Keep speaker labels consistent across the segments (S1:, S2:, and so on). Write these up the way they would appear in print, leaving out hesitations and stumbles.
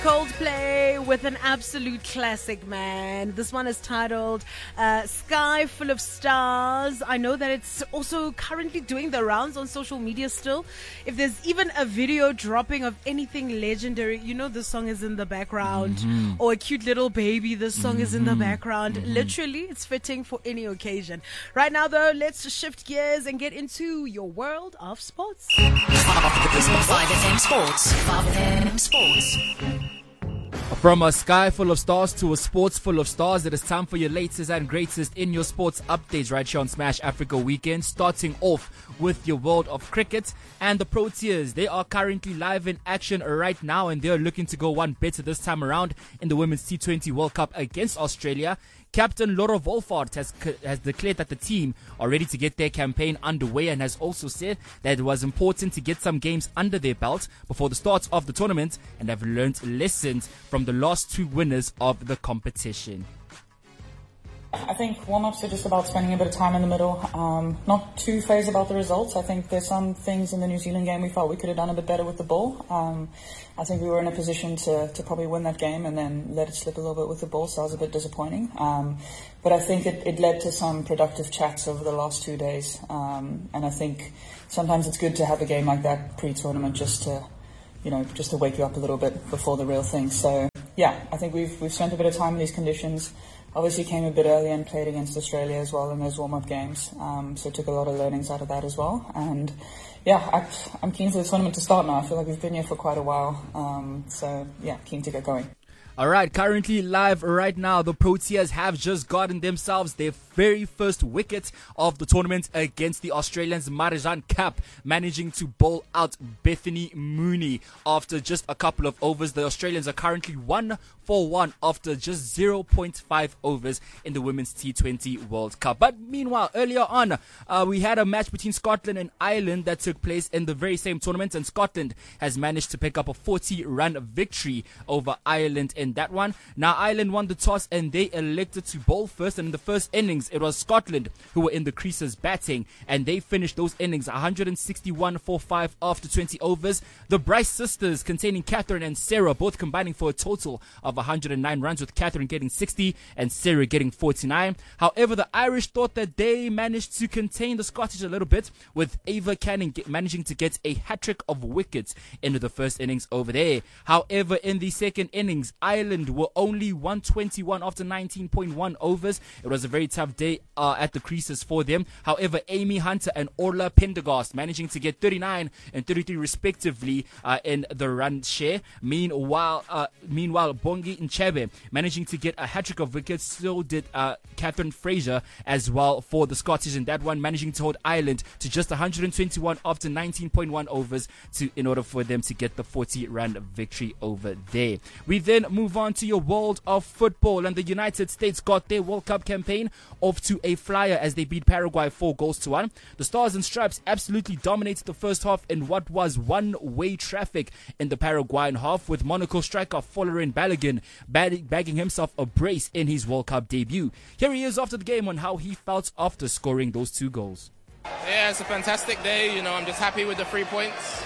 S1: Coldplay with an absolute classic, man. This one is titled Sky Full of Stars. I know that it's also currently doing the rounds on social media still. If there's even a video dropping of anything legendary, you know the song is in the background. Or a cute little baby, the song is in the background. Literally, it's fitting for any occasion. Right now, though, let's shift gears and get into your world of sports.
S2: 5FM Sports. 5FM Sports.
S3: From a sky full of stars to a sports full of stars, it is time for your latest and greatest in your sports updates right here on Smash Africa Weekend. Starting off with your world of cricket and the Proteas. They are currently live in action right now and they are looking to go one better this time around in the Women's T20 World Cup against Australia. Captain Laura Wolfhard has declared that the team are ready to get their campaign underway and has also said that it was important to get some games under their belt before the start of the tournament and have learned lessons from the last two winners of the competition.
S4: I think warm-ups are just about spending a bit of time in the middle. Not too phased about the results. I think there's some things in the New Zealand game we felt we could have done a bit better with the ball. I think we were in a position to probably win that game and then let it slip a little bit with the ball, so that was a bit disappointing. But I think it led to some productive chats over the last 2 days. And I think sometimes it's good to have a game like that pre-tournament just to wake you up a little bit before the real thing. So yeah, I think we've spent a bit of time in these conditions. Obviously came a bit early and played against Australia as well in those warm-up games. So took a lot of learnings out of that as well. And yeah, I'm keen for the tournament to start now. I feel like we've been here for quite a while. So yeah, keen to get going.
S3: All right, currently live right now, the Proteas have just gotten themselves their very first wicket of the tournament against the Australians. Marjan Kap managing to bowl out Bethany Mooney after just a couple of overs. The Australians are currently 1 for 1 after just 0.5 overs in the Women's T20 World Cup. But meanwhile, earlier on, we had a match between Scotland and Ireland that took place in the very same tournament, and Scotland has managed to pick up a 40-run victory over Ireland in that one. Now, Ireland won the toss and they elected to bowl first, and in the first innings, it was Scotland who were in the creases batting, and they finished those innings 161 for 5 after 20 overs. The Bryce sisters, containing Catherine and Sarah, both combining for a total of 109 runs, with Catherine getting 60 and Sarah getting 49. However, the Irish thought that they managed to contain the Scottish a little bit, with Ava Canning managing to get a hat-trick of wickets into the first innings over there. However, in the second innings, Ireland were only 121 after 19.1 overs. It was a very tough day at the creases for them. However, Amy Hunter and Orla Pendergast managing to get 39 and 33 respectively in the run share. Meanwhile, Bongi Nchebe managing to get a hat-trick of wickets. So did Catherine Fraser as well for the Scottish in that one, managing to hold Ireland to just 121 after 19.1 overs in order for them to get the 40-run victory over there. We then move on to your world of football, and the United States got their World Cup campaign off to a flyer as they beat Paraguay 4-1. The Stars and Stripes absolutely dominated the first half in what was one-way traffic in the Paraguayan half, with Monaco striker Folarin Balogun bagging himself a brace in his World Cup debut. Here he is after the game on how he felt after scoring those 2 goals.
S5: Yeah, it's a fantastic day. I'm just happy with the 3 points.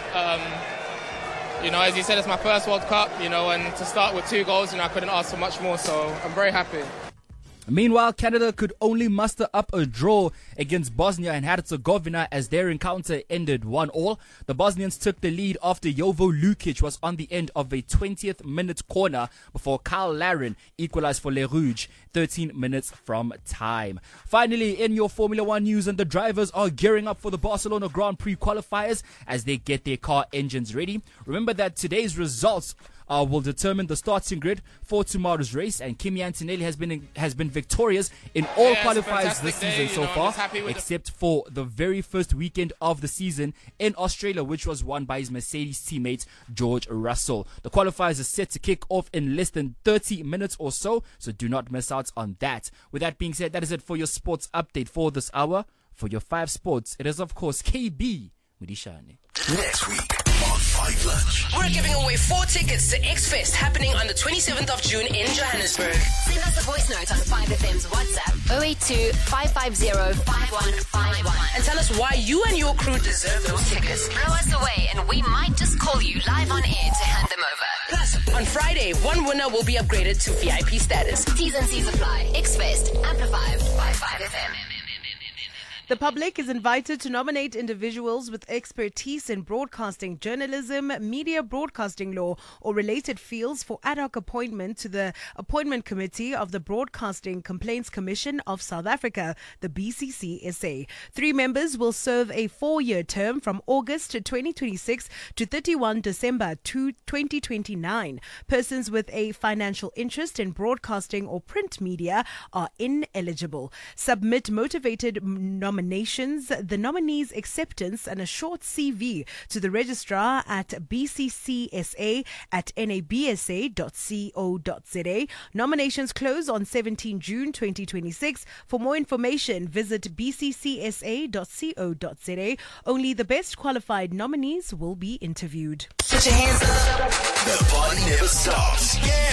S5: As you said, it's my first World Cup, and to start with 2 goals, I couldn't ask for much more, so I'm very happy.
S3: Meanwhile, Canada could only muster up a draw against Bosnia and Herzegovina as their encounter ended 1-1. The Bosnians took the lead after Jovo Lukic was on the end of a 20th minute corner before Kyle Larin equalized for Les Rouges 13 minutes from time. Finally, in your Formula 1 news, and the drivers are gearing up for the Barcelona Grand Prix qualifiers as they get their car engines ready. Remember that today's results will determine the starting grid for tomorrow's race, and Kimi Antonelli has been victorious in all qualifiers this season so far, except for the very first weekend of the season in Australia, which was won by his Mercedes teammate George Russell. The qualifiers are set to kick off in less than 30 minutes or so do not miss out on that. With that being said, that is it for your sports update for this hour. For your 5 sports, it is of course KB Mudishane.
S2: Next week on 5 Lunch, we're giving away 4 tickets to X-Fest happening on the 27th of June in Johannesburg. Send us a voice note on 5FM's WhatsApp 082 550 5151 and tell us why you and your crew deserve those tickets. Blow us away and we might just call you live on air to hand them over. Plus, on Friday, one winner will be upgraded to VIP status. T's and C's apply. Xfest, amplified by 5FM.
S1: The public is invited to nominate individuals with expertise in broadcasting journalism, media broadcasting law, or related fields for ad hoc appointment to the Appointment Committee of the Broadcasting Complaints Commission of South Africa, the BCCSA. 3 members will serve a 4-year term from August 2026 to 31 December 2029. Persons with a financial interest in broadcasting or print media are ineligible. Submit motivated nominations, the nominee's acceptance, and a short CV to the registrar at bccsa@nabsa.co.za. Nominations close on 17 June 2026. For more information, visit bccsa.co.za. Only the best qualified nominees will be interviewed.
S2: Put your hands up.
S6: The party never stops.